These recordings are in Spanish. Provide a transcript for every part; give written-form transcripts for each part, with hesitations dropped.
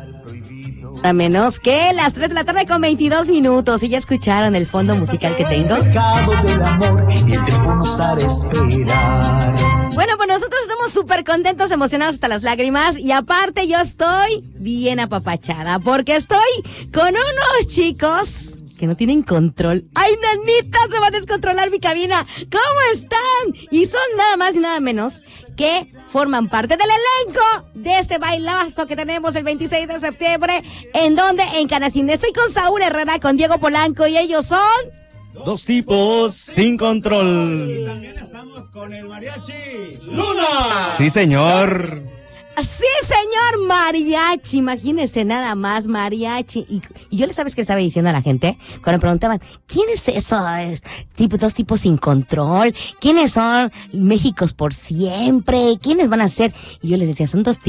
A menos que las 3 de la tarde con 22 minutos. Y ya escucharon el fondo musical que tengo. Bueno, pues nosotros estamos súper contentos, emocionados hasta las lágrimas. Y aparte yo estoy bien apapachada, porque estoy con unos chicos que no tienen control. ¡Ay, nanita! Se va a descontrolar mi cabina. ¿Cómo están? Y son nada más y nada menos que forman parte del elenco de este bailazo que tenemos el 26 de septiembre. ¿En dónde? En Canacín. Estoy con Saúl Herrera, con Diego Polanco, y ellos son... Dos tipos sin control. Y también estamos con el mariachi Luna. Sí, señor. Sí, señor mariachi, imagínense nada más, mariachi. Y yo le sabes que estaba diciendo a la gente, cuando me preguntaban, ¿quién es eso? Dos tipos sin control, ¿quiénes son Méxicos por siempre? ¿Quiénes van a ser? Y yo les decía, son dos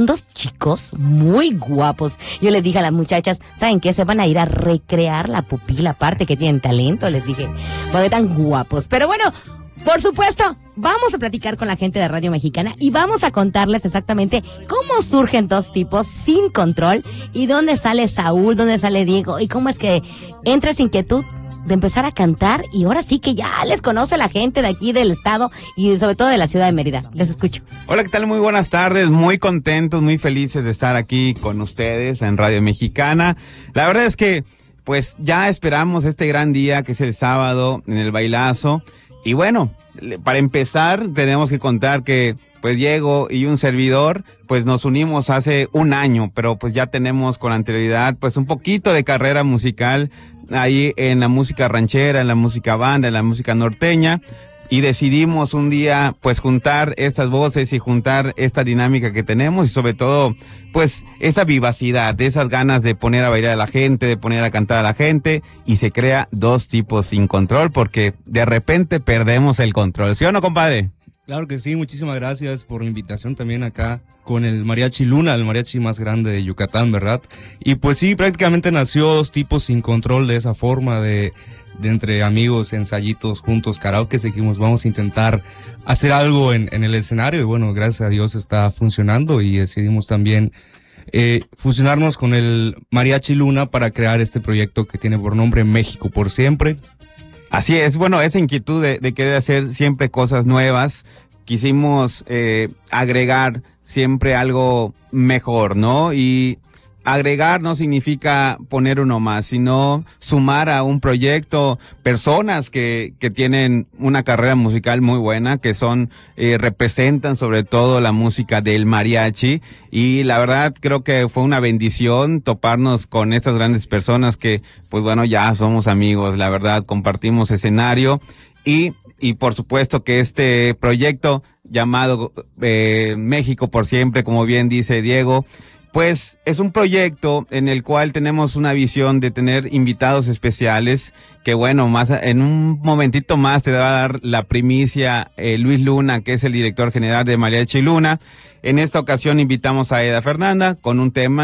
chicos muy guapos. Yo les dije a las muchachas, ¿saben qué? Se van a ir a recrear la pupila, aparte que tienen talento, les dije, porque están guapos. Pero bueno, por supuesto, vamos a platicar con la gente de Radio Mexicana y vamos a contarles exactamente cómo surgen Dos Tipos Sin Control y dónde sale Saúl, dónde sale Diego y cómo es que entra esa inquietud de empezar a cantar y ahora sí que ya les conoce la gente de aquí del estado y sobre todo de la ciudad de Mérida. Les escucho. Hola, ¿qué tal? Muy buenas tardes, muy contentos, muy felices de estar aquí con ustedes en Radio Mexicana. La verdad es que pues ya esperamos este gran día que es el sábado en el bailazo. Y bueno, para empezar tenemos que contar que pues Diego y un servidor pues nos unimos hace un año, pero pues ya tenemos con anterioridad pues un poquito de carrera musical ahí en la música ranchera, en la música banda, en la música norteña. Y decidimos un día pues juntar estas voces y juntar esta dinámica que tenemos y sobre todo pues esa vivacidad, esas ganas de poner a bailar a la gente, de poner a cantar a la gente y se crea Dos Tipos Sin Control porque de repente perdemos el control. ¿Sí o no, compadre? Claro que sí, muchísimas gracias por la invitación también acá con el mariachi Luna, el mariachi más grande de Yucatán, ¿verdad? Y pues sí, prácticamente nació Dos Tipos Sin Control de esa forma de entre amigos, ensayitos juntos, karaoke, seguimos, vamos a intentar hacer algo en el escenario y bueno, gracias a Dios está funcionando y decidimos también fusionarnos con el mariachi Luna para crear este proyecto que tiene por nombre México por Siempre. Así es, bueno, esa inquietud de querer hacer siempre cosas nuevas, quisimos agregar siempre algo mejor, ¿no? Y agregar no significa poner uno más, sino sumar a un proyecto personas que tienen una carrera musical muy buena, que son, representan sobre todo la música del mariachi, y la verdad creo que fue una bendición toparnos con estas grandes personas que, pues bueno, ya somos amigos, la verdad, compartimos escenario, y por supuesto que este proyecto llamado México por Siempre, como bien dice Diego, pues es un proyecto en el cual tenemos una visión de tener invitados especiales, que bueno, más en un momentito más te va a dar la primicia Luis Luna, que es el director general de Mariachi Luna. En esta ocasión invitamos a Eda Fernanda con un tema